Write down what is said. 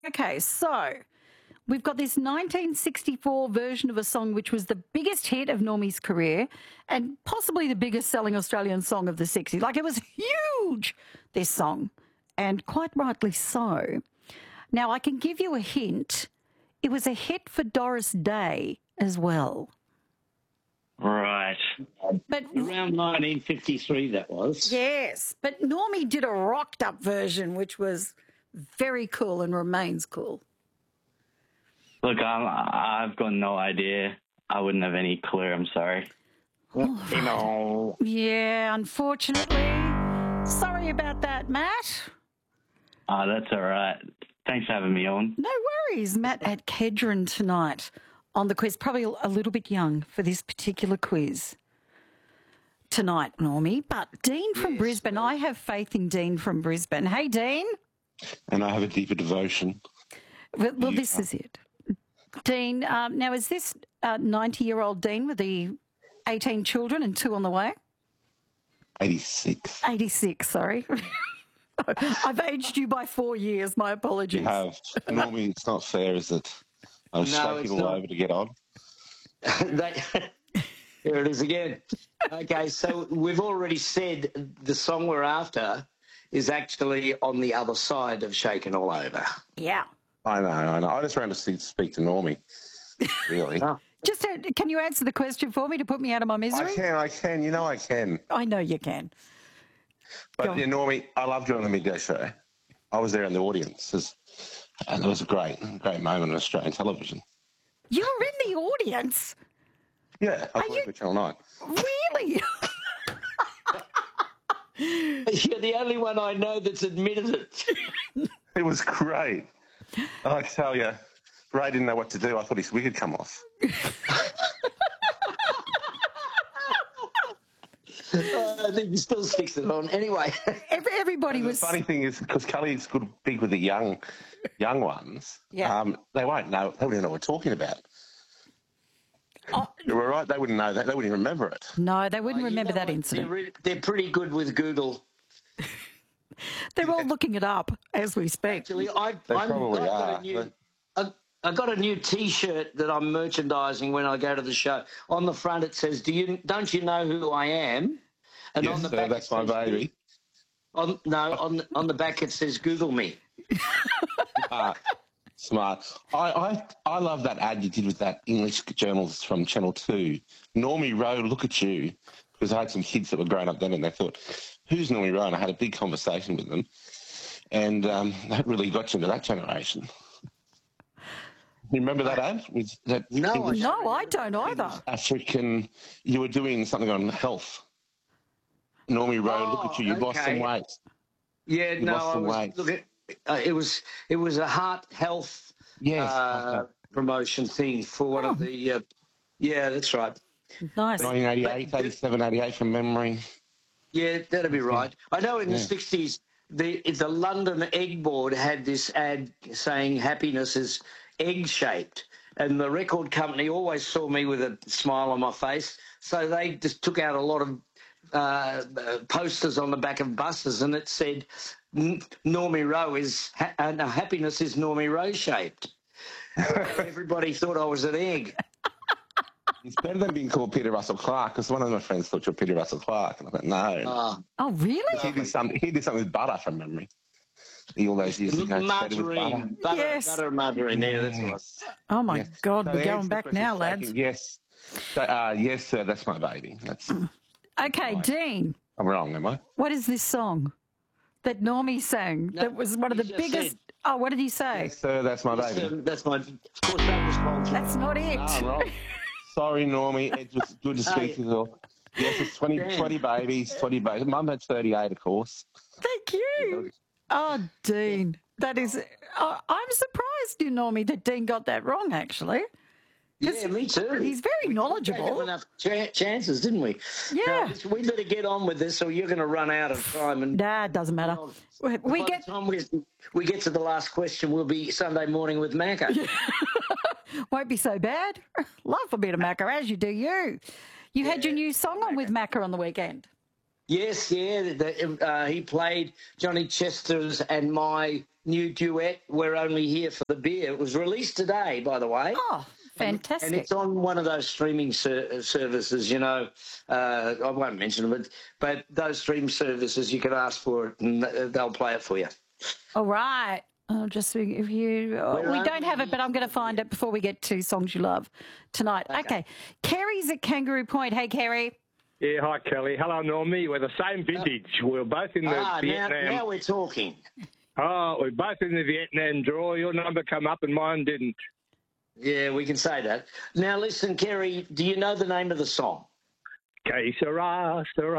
Okay, so we've got this 1964 version of a song which was the biggest hit of Normie's career and possibly the biggest selling Australian song of the 60s. Like, it was huge, this song, and quite rightly so. Now, I can give you a hint. It was a hit for Doris Day as well. Right. But Around 1953 that was. yes, but Normie did a rocked up version which was very cool and remains cool. Look, I've got no idea. I wouldn't have any clue. I'm sorry. Oh, yeah, unfortunately. Sorry about that, Matt. Oh, that's all right. Thanks for having me on. No worries. Matt at Kedron tonight on the quiz. Probably a little bit young for this particular quiz tonight, Normie. But Dean from Brisbane, I have faith in Dean from Brisbane. Hey, Dean. And I have a deeper devotion. Well, this is it. Dean, now is this 90-year-old Dean with the 18 children and 2 on the way? 86. 86, sorry. I've aged you by 4 years. My apologies. You have. Normally, it's not fair, is it? I was scraping all over to get on. Here it is again. Okay, so we've already said the song we're after is actually on the other side of Shaken All Over. Yeah. I know. I just ran to speak to Normie, really. Just can you answer the question for me to put me out of my misery? I can. You know I can. I know you can. But, yeah, Normie, I loved you on the midday show. I was there in the audience, and it was a great moment in Australian television. You were in the audience? Yeah, I worked with Channel 9. Really? You're the only one I know that's admitted it. It was great. I tell you, Ray didn't know what to do. I thought his wig had come off. I think he still sticks it on. Anyway. Everybody was... The funny thing is, because Kelly's big with the young ones, they won't know. They wouldn't know what we're talking about. Oh. You were right. They wouldn't know that. They wouldn't even remember it. No, they wouldn't remember that incident. They're pretty good with Google. They're all looking it up as we speak. Actually, I got a new T-shirt that I'm merchandising when I go to the show. On the front it says, "Don't you know who I am?" And yes, on the back that's my baby. On the back it says, "Google me." Smart. I love that ad you did with that English journalist from Channel 2. Normie Rowe, look at you. Because I had some kids that were growing up then and they thought, who's Normie Rowe? And I had a big conversation with them. And that really got you into that generation. You remember that ad? No, I don't either. African, you were doing something on health. Normie Rowe, look at you. You've lost some weight. Yeah, it was a heart health promotion thing for one of the yeah, that's right. Nice. 1988, 87, 88 from memory. Yeah, that'd be right. I know in the 60s the London Egg Board had this ad saying happiness is egg-shaped, and the record company always saw me with a smile on my face, so they just took out a lot of posters on the back of buses, and it said Normie Rowe happiness is Normie Rowe shaped. Everybody thought I was an egg. It's better than being called Peter Russell Clark, because one of my friends thought you were Peter Russell Clark, and I thought no. Oh really? He did something with butter from memory. All those years ago. Margarine, butter and margarine. Yeah, that's right. Oh my God, we're going back now, lads. Yes, yes, sir. That's my baby. That's okay, Dean. I'm wrong, am I? What is this song that Normie sang? That was one of the biggest. Oh, what did he say? Yes, sir. That's my baby. That's my. Of course, that was wrong. That's not it. No, I'm wrong. Sorry, Normie. It was good to speak to you. Yes, it's 20 babies. 20 babies. Mum had 38, of course. Thank you. Oh, Dean. That is... I'm surprised, Normie, that Dean got that wrong, actually. Yeah, me too. He's very knowledgeable. We gave him enough chances, didn't we? Yeah. We better get on with this, or you're going to run out of time. And nah, it doesn't matter. By the time we get to the last question, we'll be Sunday morning with Macca. Won't be so bad. Love a bit of Macca, as you do you. You had your new song on with Macca on the weekend. Yes, yeah. He played Johnny Chester's and my new duet, We're Only Here for the Beer. It was released today, by the way. Oh, fantastic. And it's on one of those streaming services, you know. I won't mention them, but those stream services, you can ask for it and they'll play it for you. All right. I'll just if you we don't have it, but I'm going to find it before we get to Songs You Love tonight. Okay. Kerry's at Kangaroo Point. Hey, Kerry. Yeah, hi, Kelly. Hello, Normie. We're the same vintage. We were both in the Vietnam. Now we're talking. Oh, we're both in the Vietnam draw. Your number come up and mine didn't. Yeah, we can say that. Now, listen, Kerry, do you know the name of the song? Que sera, sera.